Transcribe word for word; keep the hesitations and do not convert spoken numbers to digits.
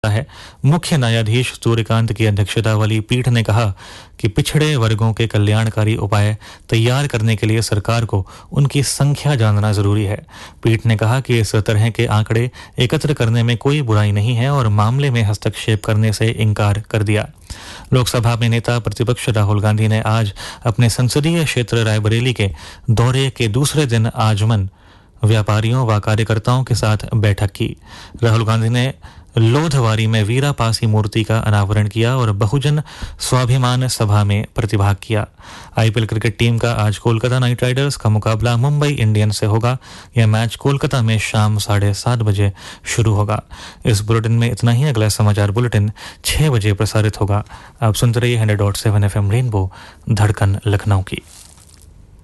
है। मुख्य न्यायाधीश सूर्यकांत की अध्यक्षता वाली पीठ ने कहा कि पिछड़े वर्गों के कल्याणकारी उपाय तैयार करने के लिए सरकार को उनकी संख्या जानना जरूरी है। पीठ ने कहा कि इस तरह के आंकड़े एकत्र करने में कोई बुराई नहीं है और मामले में हस्तक्षेप करने से इनकार कर दिया। लोकसभा में नेता प्रतिपक्ष राहुल गांधी ने आज अपने संसदीय क्षेत्र रायबरेली के दौरे के दूसरे दिन आजमन व्यापारियों व कार्यकर्ताओं के साथ बैठक की। राहुल गांधी ने लोधवारी में वीरा पासी मूर्ति का अनावरण किया और बहुजन स्वाभिमान सभा में प्रतिभाग किया। आईपीएल क्रिकेट टीम का आज कोलकाता नाइट राइडर्स का मुकाबला मुंबई इंडियंस से होगा। यह मैच कोलकाता में शाम साढ़े सात बजे शुरू होगा। इस बुलेटिन में इतना ही। अगला समाचार बुलेटिन छह बजे प्रसारित होगा। आप सुनते रहिए hundred dot seven F M rainbow धड़कन लखनऊ की।